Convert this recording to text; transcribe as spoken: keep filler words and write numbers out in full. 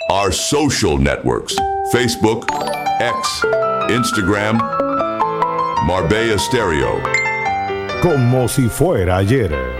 Our social networks: Facebook, X, Instagram, Marbella Stereo. Como si fuera ayer.